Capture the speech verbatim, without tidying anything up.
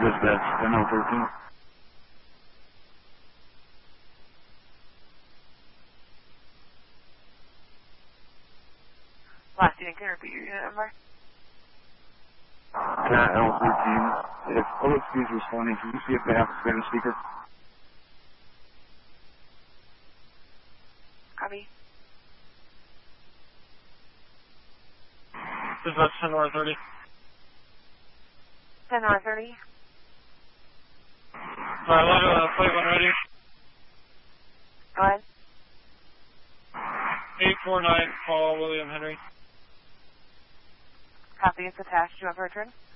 Dispatch, ten oh thirteen. Last unit, can you repeat your unit number? Cat L thirteen. If O X B is responding, can you see if they have a Spanish speaker? Copy. Dispatch ten north thirty. ten north thirty. Alright, log uh, plate one ready. Go ahead. eight four nine, Paul William Henry. Copy, it's attached. Do you want to return?